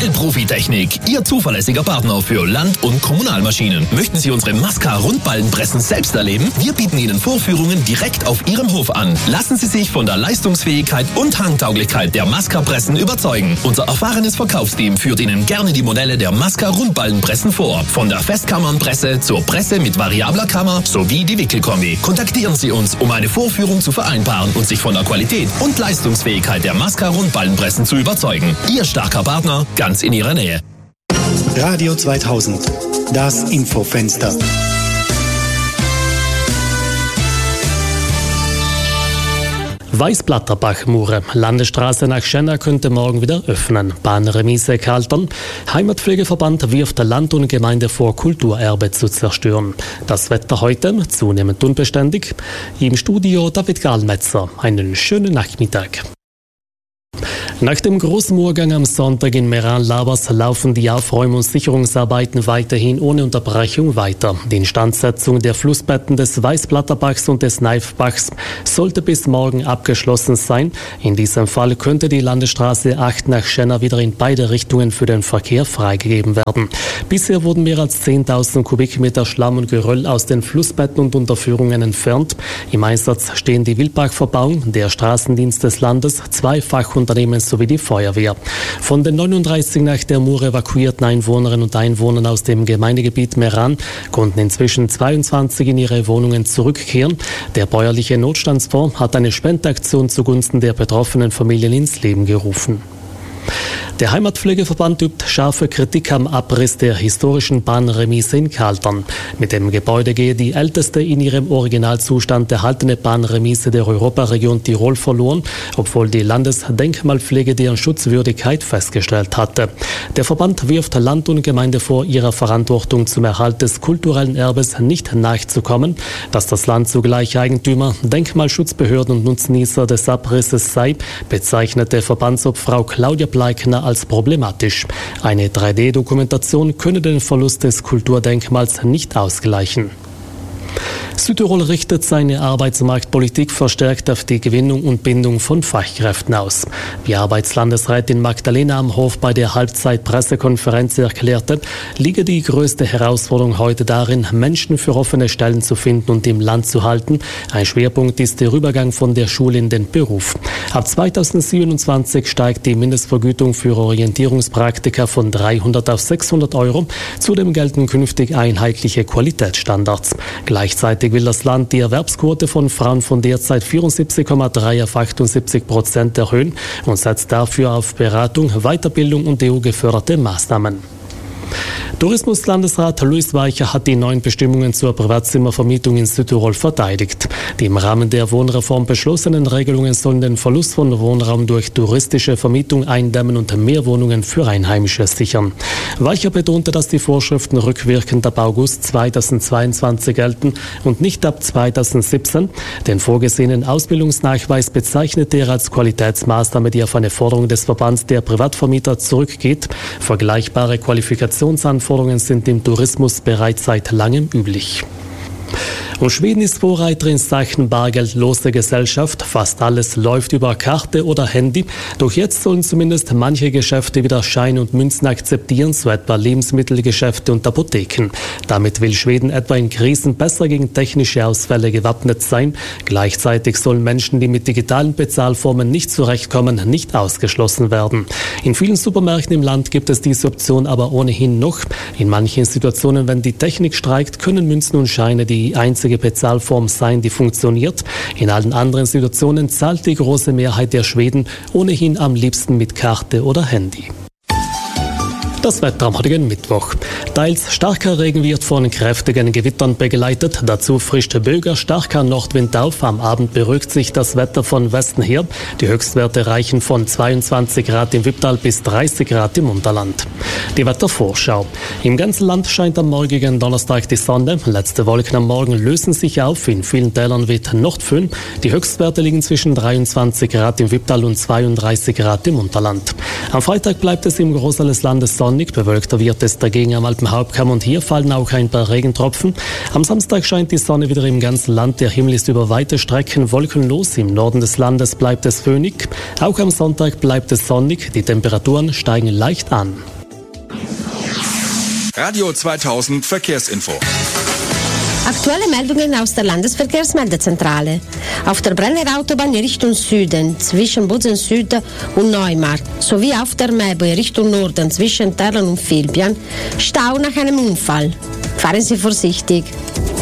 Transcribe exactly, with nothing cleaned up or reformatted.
L Profitechnik, Ihr zuverlässiger Partner für Land- und Kommunalmaschinen. Möchten Sie unsere Masca-Rundballenpressen selbst erleben? Wir bieten Ihnen Vorführungen direkt auf Ihrem Hof an. Lassen Sie sich von der Leistungsfähigkeit und Handtauglichkeit der Masca-Pressen überzeugen. Unser erfahrenes Verkaufsteam führt Ihnen gerne die Modelle der Masca-Rundballenpressen vor. Von der Festkammernpresse zur Presse mit variabler Kammer sowie die Wickelkombi. Kontaktieren Sie uns, um eine Vorführung zu vereinbaren und sich von der Qualität und Leistungsfähigkeit der Masca-Rundballenpressen zu überzeugen. Ihr starker Partner, ganz in Ihrer Nähe. Radio zweitausend, das Infofenster. Weißblatterbach-Mure. Landesstraße nach Schenna könnte morgen wieder öffnen. Bahnremise Kaltern. Heimatpflegeverband wirft Land und Gemeinde vor, Kulturerbe zu zerstören. Das Wetter heute zunehmend unbeständig. Im Studio David Garlmetzer. Einen schönen Nachmittag. Nach dem Großmurgang am Sonntag in Meran-Labas laufen die Aufräum- und Sicherungsarbeiten weiterhin ohne Unterbrechung weiter. Die Instandsetzung der Flussbetten des Weißblatterbachs und des Neifbachs sollte bis morgen abgeschlossen sein. In diesem Fall könnte die Landesstraße acht nach Schenna wieder in beide Richtungen für den Verkehr freigegeben werden. Bisher wurden mehr als zehntausend Kubikmeter Schlamm und Geröll aus den Flussbetten und Unterführungen entfernt. Im Einsatz stehen die Wildparkverbauung, der Straßendienst des Landes, zwei Fachunternehmen sowie die Feuerwehr. Von den neununddreißig nach der Mure evakuierten Einwohnerinnen und Einwohnern aus dem Gemeindegebiet Meran konnten inzwischen zweiundzwanzig in ihre Wohnungen zurückkehren. Der bäuerliche Notstandsfonds hat eine Spendenaktion zugunsten der betroffenen Familien ins Leben gerufen. Der Heimatpflegeverband übt scharfe Kritik am Abriss der historischen Bahnremise in Kaltern. Mit dem Gebäude gehe die älteste in ihrem Originalzustand erhaltene Bahnremise der Europaregion Tirol verloren, obwohl die Landesdenkmalpflege deren Schutzwürdigkeit festgestellt hatte. Der Verband wirft Land und Gemeinde vor, ihrer Verantwortung zum Erhalt des kulturellen Erbes nicht nachzukommen. Dass das Land zugleich Eigentümer, Denkmalschutzbehörde und Nutznießer des Abrisses sei, bezeichnete Verbandsobfrau Claudia Bleikner als problematisch. Eine drei D Dokumentation könne den Verlust des Kulturdenkmals nicht ausgleichen. Südtirol richtet seine Arbeitsmarktpolitik verstärkt auf die Gewinnung und Bindung von Fachkräften aus. Wie Arbeitslandesrätin Magdalena Amhof bei der Halbzeit-Pressekonferenz erklärte, liege die größte Herausforderung heute darin, Menschen für offene Stellen zu finden und im Land zu halten. Ein Schwerpunkt ist der Übergang von der Schule in den Beruf. Ab zweitausendsiebenundzwanzig steigt die Mindestvergütung für Orientierungspraktika von dreihundert auf sechshundert Euro. Zudem gelten künftig einheitliche Qualitätsstandards. Gleichzeitig will das Land die Erwerbsquote von Frauen von derzeit vierundsiebzig Komma drei auf achtundsiebzig Prozent erhöhen und setzt dafür auf Beratung, Weiterbildung und E U-geförderte Maßnahmen. Tourismuslandesrat Luis Weicher hat die neuen Bestimmungen zur Privatzimmervermietung in Südtirol verteidigt. Die im Rahmen der Wohnreform beschlossenen Regelungen sollen den Verlust von Wohnraum durch touristische Vermietung eindämmen und mehr Wohnungen für Einheimische sichern. Weicher betonte, dass die Vorschriften rückwirkend ab August zweitausendzweiundzwanzig gelten und nicht ab zweitausendsiebzehn. Den vorgesehenen Ausbildungsnachweis bezeichnete er als Qualitätsmaßnahme, die auf eine Forderung des Verbands der Privatvermieter zurückgeht. Vergleichbare Qualifikationsanforderungen sind im Tourismus bereits seit langem üblich. Und Schweden ist Vorreiter in Sachen bargeldlose Gesellschaft. Fast alles läuft über Karte oder Handy. Doch jetzt sollen zumindest manche Geschäfte wieder Scheine und Münzen akzeptieren, so etwa Lebensmittelgeschäfte und Apotheken. Damit will Schweden etwa in Krisen besser gegen technische Ausfälle gewappnet sein. Gleichzeitig sollen Menschen, die mit digitalen Bezahlformen nicht zurechtkommen, nicht ausgeschlossen werden. In vielen Supermärkten im Land gibt es diese Option aber ohnehin noch. In manchen Situationen, wenn die Technik streikt, können Münzen und Scheine die einzige Bezahlform sein, die funktioniert. In allen anderen Situationen zahlt die große Mehrheit der Schweden ohnehin am liebsten mit Karte oder Handy. Das Wetter am heutigen Mittwoch. Teils starker Regen wird von kräftigen Gewittern begleitet. Dazu frischt Böger, starker Nordwind auf. Am Abend beruhigt sich das Wetter von Westen her. Die Höchstwerte reichen von zweiundzwanzig Grad im Wipptal bis dreißig Grad im Unterland. Die Wettervorschau. Im ganzen Land scheint am morgigen Donnerstag die Sonne. Letzte Wolken am Morgen lösen sich auf. In vielen Tälern weht Nordföhn. Die Höchstwerte liegen zwischen dreiundzwanzig Grad im Wipptal und zweiunddreißig Grad im Unterland. Am Freitag bleibt es im Großteil des Landes sonnig. Bewölkter wird es dagegen am Alpenhauptkamm und hier fallen auch ein paar Regentropfen. Am Samstag scheint die Sonne wieder im ganzen Land. Der Himmel ist über weite Strecken wolkenlos. Im Norden des Landes bleibt es föhnig. Auch am Sonntag bleibt es sonnig. Die Temperaturen steigen leicht an. Radio zweitausend Verkehrsinfo. Aktuelle Meldungen aus der Landesverkehrsmeldezentrale. Auf der Brenner Autobahn Richtung Süden zwischen Buzen Süd und Neumarkt sowie auf der Mäbe Richtung Norden zwischen Terlen und Filbian Stau nach einem Unfall. Fahren Sie vorsichtig.